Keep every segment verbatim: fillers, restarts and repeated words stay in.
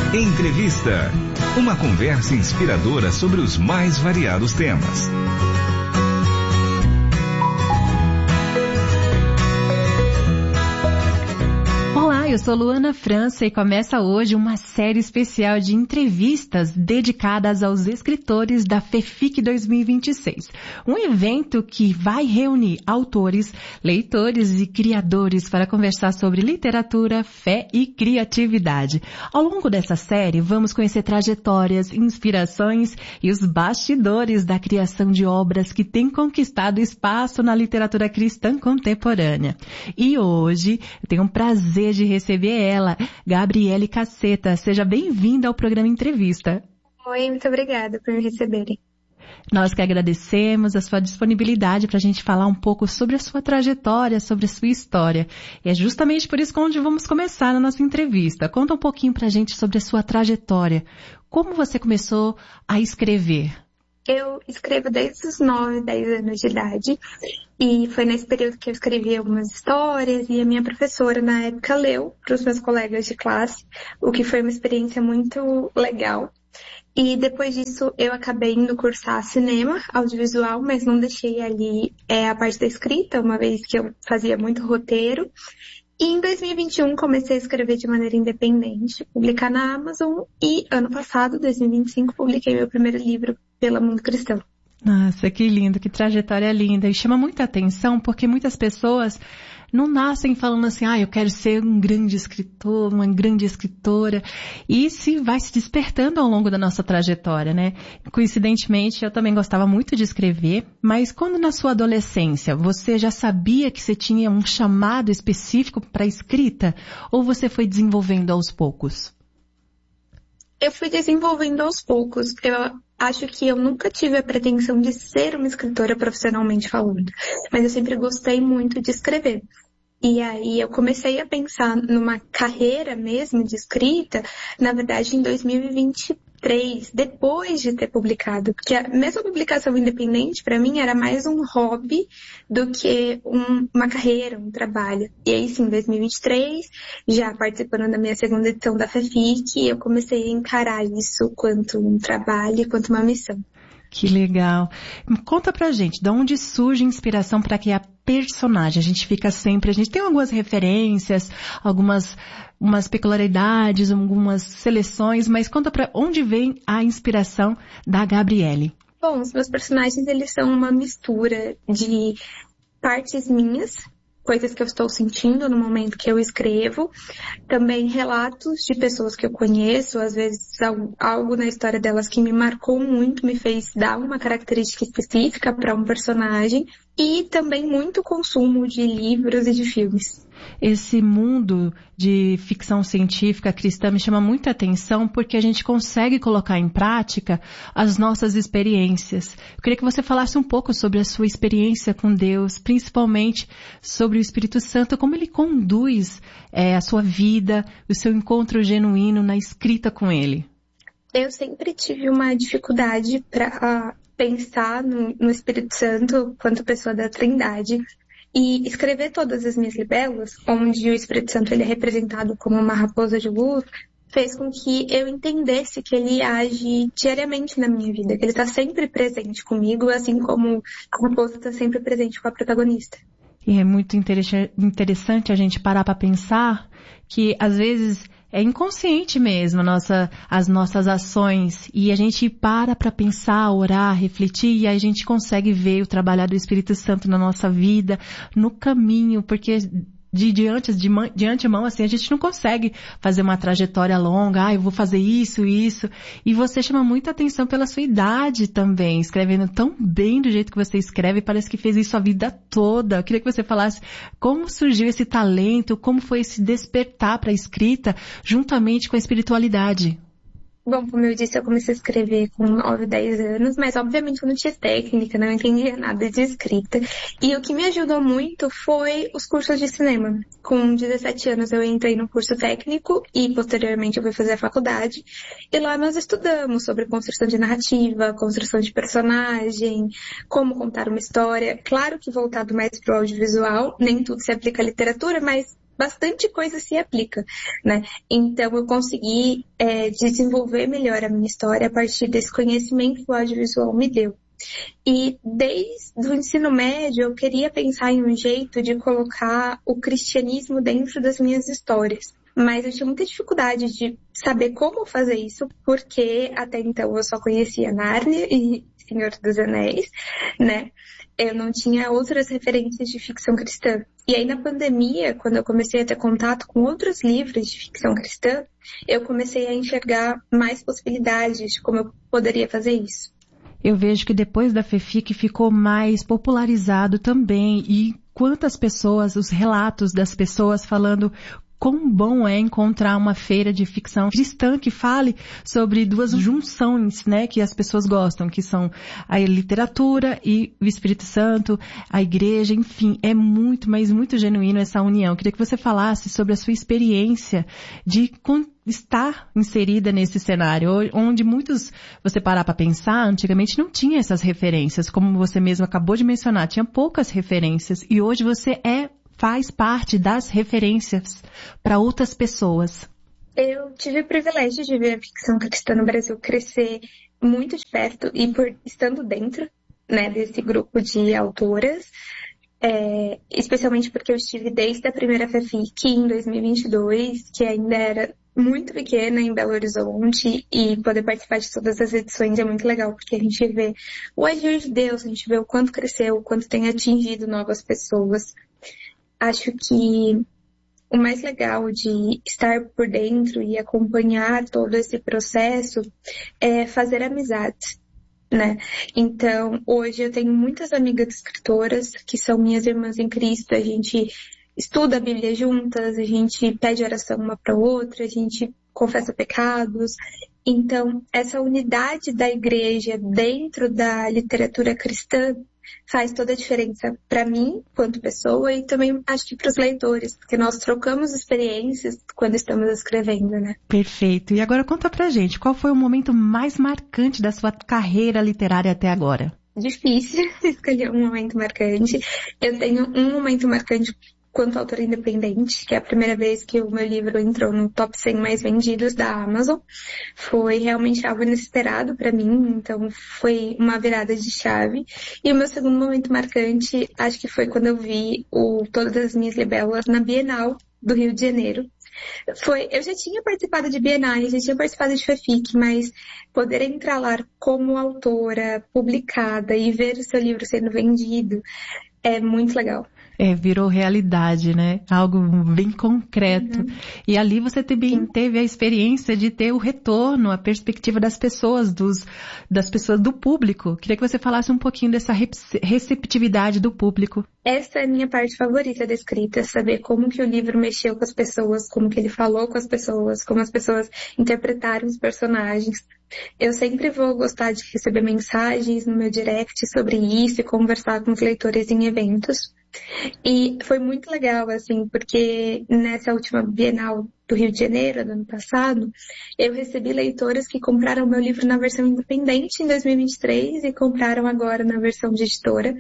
Entrevista. Uma conversa inspiradora sobre os mais variados temas. Eu sou Luana França e começa hoje uma série especial de entrevistas dedicadas aos escritores da FEFIC dois mil e vinte e seis. Um evento que vai reunir autores, leitores e criadores para conversar sobre literatura, fé e criatividade. Ao longo dessa série, vamos conhecer trajetórias, inspirações e os bastidores da criação de obras que têm conquistado espaço na literatura cristã contemporânea. E hoje, eu tenho o prazer de receber receber ela, Gabriele Casseta. Seja bem-vinda ao programa Entrevista. Oi, muito obrigada por me receberem. Nós que agradecemos a sua disponibilidade para a gente falar um pouco sobre a sua trajetória, sobre a sua história. E é justamente por isso que onde vamos começar na nossa entrevista. Conta um pouquinho para a gente sobre a sua trajetória. Como você começou a escrever? Eu escrevo desde os nove, dez anos de idade e foi nesse período que eu escrevi algumas histórias e a minha professora na época leu para os meus colegas de classe, o que foi uma experiência muito legal. E depois disso eu acabei indo cursar cinema, audiovisual, mas não deixei ali é, a parte da escrita, uma vez que eu fazia muito roteiro. E em dois mil e vinte e um comecei a escrever de maneira independente, publicar na Amazon e ano passado, dois mil e vinte e cinco, publiquei meu primeiro livro pela Mundo Cristão. Nossa, que lindo, que trajetória linda. E chama muita atenção porque muitas pessoas não nascem falando assim, ah, eu quero ser um grande escritor, uma grande escritora. E se vai se despertando ao longo da nossa trajetória, né? Coincidentemente, eu também gostava muito de escrever, mas quando na sua adolescência você já sabia que você tinha um chamado específico para a escrita, ou você foi desenvolvendo aos poucos? Eu fui desenvolvendo aos poucos. Eu acho que eu nunca tive a pretensão de ser uma escritora profissionalmente falando, mas eu sempre gostei muito de escrever. E aí eu comecei a pensar numa carreira mesmo de escrita, na verdade em dois mil e vinte e três, depois de ter publicado, porque a mesma publicação independente para mim era mais um hobby do que um, uma carreira, um trabalho. E aí sim, em dois mil e vinte e três, já participando da minha segunda edição da FEFIC, eu comecei a encarar isso quanto um trabalho, quanto uma missão. Que legal. Conta pra gente, de onde surge a inspiração para criar personagem? A gente fica sempre, a gente tem algumas referências, algumas umas peculiaridades, algumas seleções, mas conta pra onde vem a inspiração da Gabriele. Bom, os meus personagens, eles são uma mistura de partes minhas, coisas que eu estou sentindo no momento que eu escrevo, também relatos de pessoas que eu conheço, às vezes algo na história delas que me marcou muito, me fez dar uma característica específica para um personagem, e também muito consumo de livros e de filmes. Esse mundo de ficção científica cristã me chama muita atenção porque a gente consegue colocar em prática as nossas experiências. Eu queria que você falasse um pouco sobre a sua experiência com Deus, principalmente sobre o Espírito Santo, como ele conduz é, a sua vida, o seu encontro genuíno na escrita com ele. Eu sempre tive uma dificuldade para pensar no, no Espírito Santo quanto pessoa da Trindade. E escrever todas as minhas libelas, onde o Espírito Santo ele é representado como uma raposa de luz, fez com que eu entendesse que ele age diariamente na minha vida, que ele está sempre presente comigo, assim como a raposa está sempre presente com a protagonista. E é muito interessante a gente parar para pensar que, às vezes, é inconsciente mesmo nossa, as nossas ações, e a gente para para pensar, orar, refletir, e aí a gente consegue ver o trabalhar do Espírito Santo na nossa vida, no caminho, porque de, de, antes, de, de antemão, assim, a gente não consegue fazer uma trajetória longa, ah, eu vou fazer isso, isso, e você chama muita atenção pela sua idade também, escrevendo tão bem do jeito que você escreve, parece que fez isso a vida toda. Eu queria que você falasse como surgiu esse talento, como foi esse despertar para a escrita, juntamente com a espiritualidade. Bom, como eu disse, eu comecei a escrever com nove, dez anos, mas obviamente eu não tinha técnica, não entendia nada de escrita. E o que me ajudou muito foi os cursos de cinema. Com dezessete anos eu entrei no curso técnico e posteriormente eu fui fazer a faculdade. E lá nós estudamos sobre construção de narrativa, construção de personagem, como contar uma história. Claro que voltado mais para o audiovisual, nem tudo se aplica à literatura, mas bastante coisa se aplica, né? Então eu consegui é, desenvolver melhor a minha história a partir desse conhecimento que o audiovisual me deu. E desde o ensino médio eu queria pensar em um jeito de colocar o cristianismo dentro das minhas histórias. Mas eu tinha muita dificuldade de saber como fazer isso, porque até então eu só conhecia Nárnia e Senhor dos Anéis, né? Eu não tinha outras referências de ficção cristã. E aí na pandemia, quando eu comecei a ter contato com outros livros de ficção cristã, eu comecei a enxergar mais possibilidades de como eu poderia fazer isso. Eu vejo que depois da FEFIC ficou mais popularizado também, e quantas pessoas, os relatos das pessoas falando quão bom é encontrar uma feira de ficção cristã que fale sobre duas junções, né, que as pessoas gostam, que são a literatura e o Espírito Santo, a igreja, enfim, é muito, mas muito genuíno essa união. Queria que você falasse sobre a sua experiência de estar inserida nesse cenário, onde muitos, você parar para pensar, antigamente não tinha essas referências, como você mesmo acabou de mencionar, tinha poucas referências, e hoje você é faz parte das referências para outras pessoas. Eu tive o privilégio de ver a ficção cristã no Brasil crescer muito de perto e por estando dentro, né, desse grupo de autoras, é, especialmente porque eu estive desde a primeira FEFIC em dois mil e vinte e dois, que ainda era muito pequena em Belo Horizonte, e poder participar de todas as edições é muito legal, porque a gente vê o agir de Deus, a gente vê o quanto cresceu, o quanto tem atingido novas pessoas. Acho que o mais legal de estar por dentro e acompanhar todo esse processo é fazer amizades, né? Então, hoje eu tenho muitas amigas escritoras que são minhas irmãs em Cristo. A gente estuda a Bíblia juntas, a gente pede oração uma para outra, a gente confessa pecados. Então, essa unidade da igreja dentro da literatura cristã faz toda a diferença para mim, quanto pessoa, e também acho que para os leitores, porque nós trocamos experiências quando estamos escrevendo, né? Perfeito. E agora conta pra gente, qual foi o momento mais marcante da sua carreira literária até agora? Difícil escolher um momento marcante. Eu tenho um momento marcante quanto autora independente, que é a primeira vez que o meu livro entrou no top cem mais vendidos da Amazon. Foi realmente algo inesperado para mim, então foi uma virada de chave. E o meu segundo momento marcante, acho que foi quando eu vi o Todas as Minhas Libelas na Bienal do Rio de Janeiro. Foi, eu já tinha participado de bienais, já tinha participado de FEFIC, mas poder entrar lá como autora publicada e ver o seu livro sendo vendido é muito legal. É, virou realidade, né? Algo bem concreto. Uhum. E ali você também Sim. teve a experiência de ter o retorno, a perspectiva das pessoas, dos, das pessoas do público. Queria que você falasse um pouquinho dessa receptividade do público. Essa é a minha parte favorita da escrita, saber como que o livro mexeu com as pessoas, como que ele falou com as pessoas, como as pessoas interpretaram os personagens. Eu sempre vou gostar de receber mensagens no meu direct sobre isso e conversar com os leitores em eventos. E foi muito legal, assim, porque nessa última Bienal do Rio de Janeiro, do ano passado, eu recebi leitoras que compraram meu livro na versão independente em dois mil e vinte e três e compraram agora na versão de editora.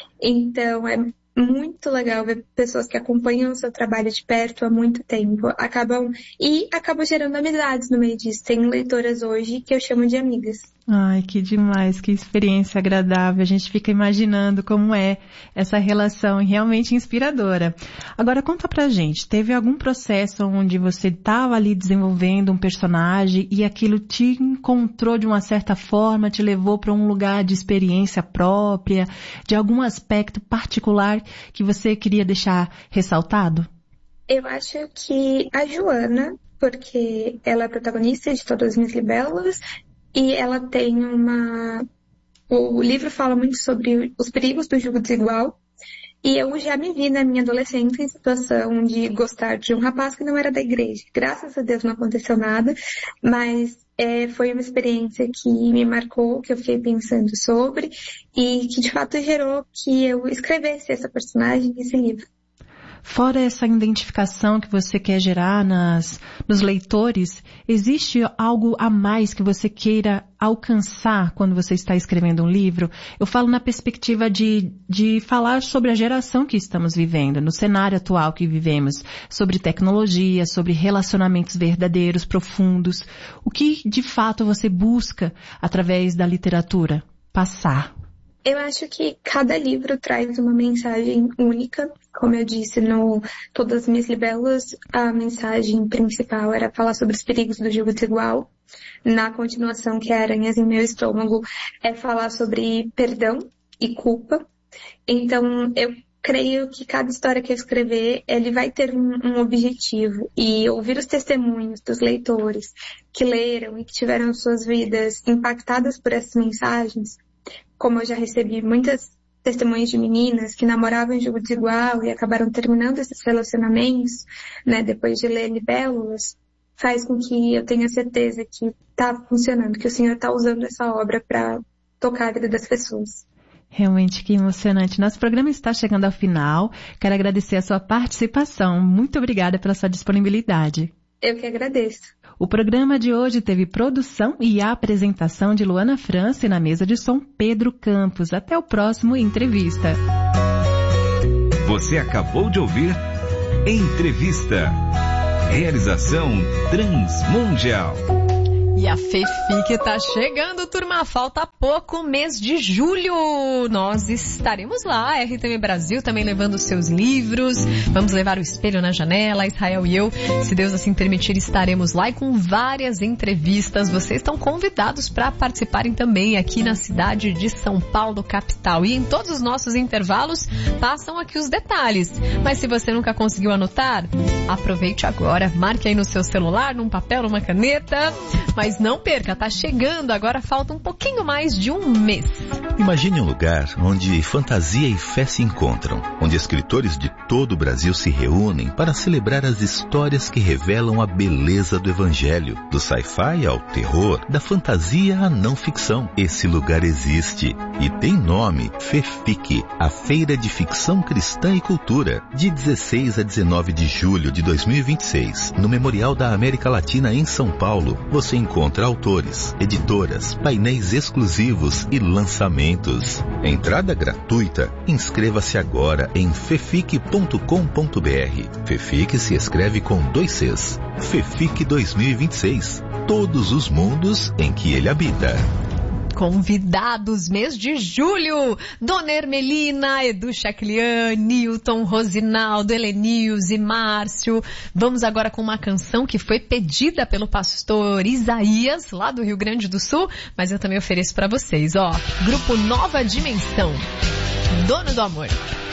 Então, é muito legal ver pessoas que acompanham o seu trabalho de perto há muito tempo, acabam, e acabam gerando amizades no meio disso. Tem leitoras hoje que eu chamo de amigas. Ai, que demais, que experiência agradável. A gente fica imaginando como é essa relação realmente inspiradora. Agora conta pra gente, teve algum processo onde você estava ali desenvolvendo um personagem e aquilo te encontrou de uma certa forma, te levou para um lugar de experiência própria, de algum aspecto particular que você queria deixar ressaltado? Eu acho que a Joana, porque ela é protagonista de Todas as Minhas Libelas, e ela tem uma... O livro fala muito sobre os perigos do jugo desigual. E eu já me vi na minha adolescência em situação de gostar de um rapaz que não era da igreja. Graças a Deus não aconteceu nada, mas é, foi uma experiência que me marcou, que eu fiquei pensando sobre, e que de fato gerou que eu escrevesse essa personagem nesse livro. Fora essa identificação que você quer gerar nas, nos leitores, existe algo a mais que você queira alcançar quando você está escrevendo um livro? Eu falo na perspectiva de, de falar sobre a geração que estamos vivendo, no cenário atual que vivemos, sobre tecnologia, sobre relacionamentos verdadeiros, profundos. O que de fato você busca através da literatura passar? Eu acho que cada livro traz uma mensagem única. Como eu disse, no Todas as Minhas Libelas, a mensagem principal era falar sobre os perigos do jogo desigual. Na continuação, que é Aranhas em Meu Estômago, é falar sobre perdão e culpa. Então, eu creio que cada história que eu escrever, ele vai ter um, um objetivo. E ouvir os testemunhos dos leitores que leram e que tiveram suas vidas impactadas por essas mensagens, como eu já recebi muitas testemunhas de meninas que namoravam em jogo desigual e acabaram terminando esses relacionamentos, né, depois de ler Libélulas, faz com que eu tenha certeza que está funcionando, que o Senhor está usando essa obra para tocar a vida das pessoas. Realmente que emocionante. Nosso programa está chegando ao final. Quero agradecer a sua participação. Muito obrigada pela sua disponibilidade. Eu que agradeço. O programa de hoje teve produção e apresentação de Luana França e na mesa de som Pedro Campos. Até o próximo Entrevista. Você acabou de ouvir Entrevista. Realização Transmundial. E a FEFIC tá chegando, turma. Falta pouco, mês de julho. Nós estaremos lá, a R T M Brasil também levando seus livros. Vamos levar o Espelho na Janela, Israel e eu. Se Deus assim permitir, estaremos lá e com várias entrevistas. Vocês estão convidados para participarem também aqui na cidade de São Paulo, capital. E em todos os nossos intervalos, passam aqui os detalhes. Mas se você nunca conseguiu anotar, aproveite agora. Marque aí no seu celular, num papel, numa caneta. Mas Mas não perca, tá chegando, agora falta um pouquinho mais de um mês. Imagine um lugar onde fantasia e fé se encontram, onde escritores de todo o Brasil se reúnem para celebrar as histórias que revelam a beleza do Evangelho, do sci-fi ao terror, da fantasia à não ficção. Esse lugar existe e tem nome, FEFIC, a Feira de Ficção Cristã e Cultura, de dezesseis a dezenove de julho de dois mil e vinte e seis, no Memorial da América Latina em São Paulo. Você encontra Encontra autores, editoras, painéis exclusivos e lançamentos. Entrada gratuita. Inscreva-se agora em fefic ponto com ponto br. FEFIC se escreve com dois Cs. FEFIC dois mil e vinte e seis. Todos os mundos em que ele habita. Convidados, mês de julho, Dona Ermelina, Edu Chaclian, Newton, Rosinaldo, Helenilze, Márcio. Vamos agora com uma canção que foi pedida pelo pastor Isaías, lá do Rio Grande do Sul, mas eu também ofereço para vocês, ó. Grupo Nova Dimensão, Dono do Amor.